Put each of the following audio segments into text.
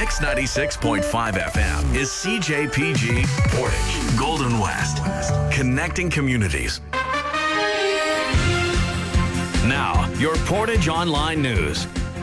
Mix 96.5 FM is CJPG Portage, Golden West, connecting communities. Now, your Portage Online News.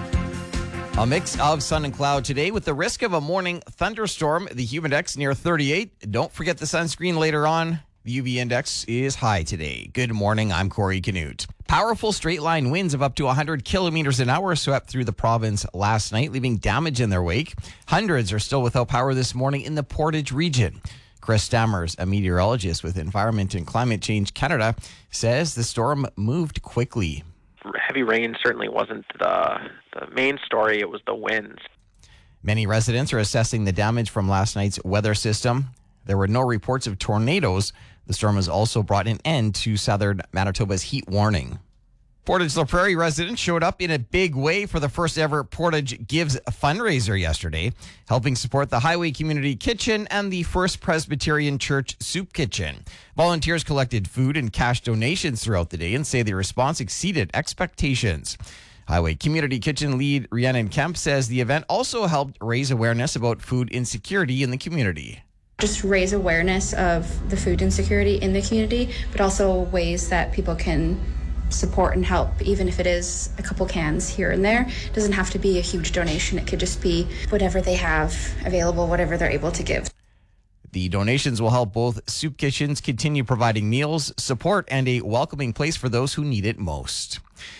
A mix of sun and cloud today with the risk of a morning thunderstorm. The Humidex near 38. Don't forget the sunscreen later on. The UV index is high today. Good morning. I'm Corey Canute. Powerful straight line winds of up to 100 kilometers an hour swept through the province last night, leaving damage in their wake. Hundreds are still without power this morning in the Portage region. Chris Stammers, a meteorologist with Environment and Climate Change Canada, says the storm moved quickly. Heavy rain certainly wasn't the main story. It was the winds. Many residents are assessing the damage from last night's weather system. There were no reports of tornadoes. The storm has also brought an end to southern Manitoba's heat warning. Portage La Prairie residents showed up in a big way for the first ever Portage Gives fundraiser yesterday, helping support the Highway Community Kitchen and the First Presbyterian Church Soup Kitchen. Volunteers collected food and cash donations throughout the day and say the response exceeded expectations. Highway Community Kitchen lead Rhiannon Kemp says the event also helped raise awareness about food insecurity in the community. Just raise awareness of the food insecurity in the community, but also ways that people can support and help, even if it is a couple cans here and there. It doesn't have to be a huge donation. It could just be whatever they have available, whatever they're able to give. The donations will help both soup kitchens continue providing meals, support, and a welcoming place for those who need it most.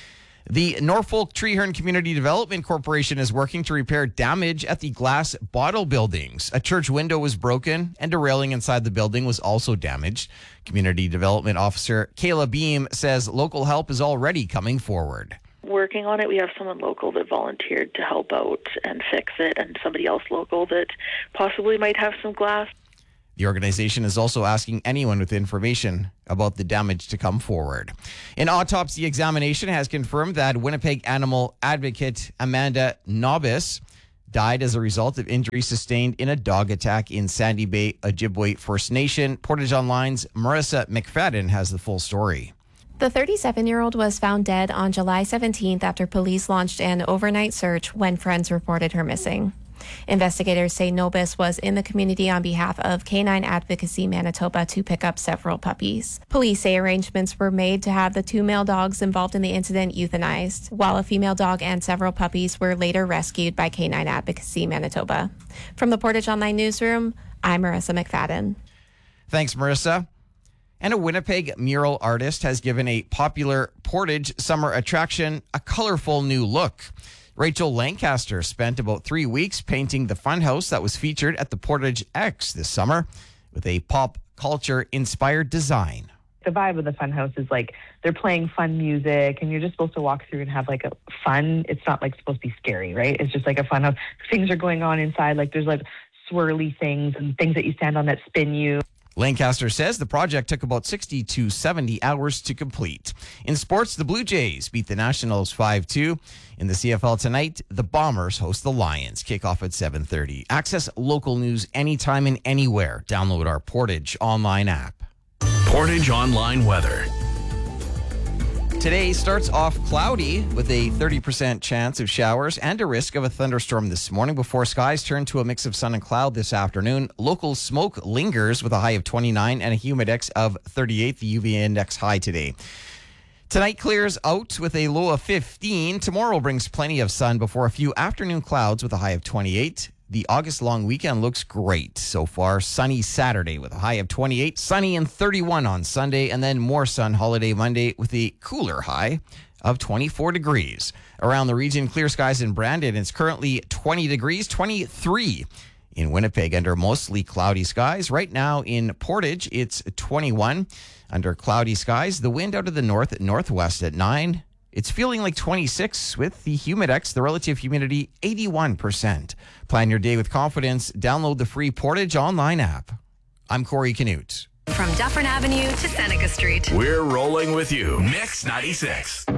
The Norfolk Treeherne Community Development Corporation is working to repair damage at the glass bottle buildings. A church window was broken and a railing inside the building was also damaged. Community Development Officer Kayla Beam says local help is already coming forward. Working on it, we have someone local that volunteered to help out and fix it, and somebody else local that possibly might have some glass. The organization is also asking anyone with information about the damage to come forward. An autopsy examination has confirmed that Winnipeg animal advocate Amanda Nobis died as a result of injuries sustained in a dog attack in Sandy Bay, Ojibwe First Nation. Portage Online's Marissa McFadden has the full story. The 37-year-old was found dead on July 17th after police launched an overnight search when friends reported her missing. Investigators say Nobis was in the community on behalf of Canine Advocacy Manitoba to pick up several puppies. Police say arrangements were made to have the two male dogs involved in the incident euthanized, while a female dog and several puppies were later rescued by Canine Advocacy Manitoba. From the Portage Online Newsroom, I'm Marissa McFadden. Thanks, Marissa. And a Winnipeg mural artist has given a popular Portage summer attraction a colorful new look. Rachel Lancaster spent about 3 weeks painting the funhouse that was featured at the Portage X this summer with a pop culture inspired design. The vibe of the funhouse is like they're playing fun music and you're just supposed to walk through and have like a fun. It's not like supposed to be scary, right? It's just like a funhouse. Things are going on inside. Like there's like swirly things and things that you stand on that spin you. Lancaster says the project took about 60 to 70 hours to complete. In sports, the Blue Jays beat the Nationals 5-2. In the CFL tonight, the Bombers host the Lions. Kickoff at 7:30. Access local news anytime and anywhere. Download our Portage Online app. Portage Online weather. Today starts off cloudy with a 30% chance of showers and a risk of a thunderstorm this morning before skies turn to a mix of sun and cloud this afternoon. Local smoke lingers with a high of 29 and a humidex of 38, the UV index high today. Tonight clears out with a low of 15. Tomorrow brings plenty of sun before a few afternoon clouds with a high of 28. The August long weekend looks great so far. Sunny Saturday with a high of 28, sunny and 31 on Sunday, and then more sun holiday Monday with a cooler high of 24 degrees. Around the region, clear skies in Brandon. It's currently 20 degrees, 23 in Winnipeg under mostly cloudy skies. Right now in Portage, it's 21 under cloudy skies. The wind out of the northwest at 9. It's feeling like 26 with the humidex, the relative humidity 81%. Plan your day with confidence. Download the free Portage Online app. I'm Corey Canute. From Dufferin Avenue to Seneca Street. We're rolling with you. Mix 96.